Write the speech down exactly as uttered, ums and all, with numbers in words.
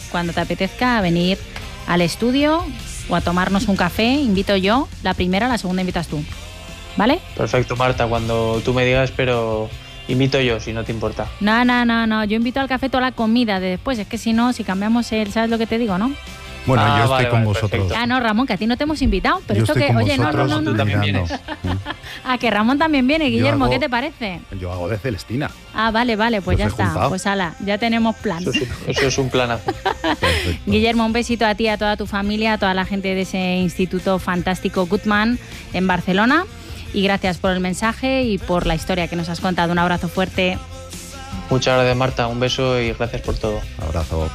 cuando te apetezca, a venir al estudio o a tomarnos un café. Invito yo, la primera, la segunda invitas tú. ¿Vale? Perfecto, Marta, cuando tú me digas, pero invito yo, si no te importa. No, no, no, no, yo invito al café toda la comida de después, es que si no, si cambiamos el, ¿sabes lo que te digo, no? Bueno, Ah, yo estoy vale, con vale, vosotros. perfecto. Ah, no, Ramón, que a ti no te hemos invitado, pero Yo esto estoy que, con oye, no, no, vosotros no, no. Tú también mirando. vienes. Ah, que Ramón también viene, Guillermo, hago- ¿qué te parece? Yo hago de Celestina. Ah, vale, vale, pues Los ya he está, juntado. pues ala, ya tenemos plan. Eso es, un- eso es un planazo. Perfecto. Guillermo, un besito a ti, a toda tu familia, a toda la gente de ese instituto fantástico Goodman en Barcelona. Y gracias por el mensaje y por la historia que nos has contado. Un abrazo fuerte. Muchas gracias, Marta. Un beso y gracias por todo. Abrazo.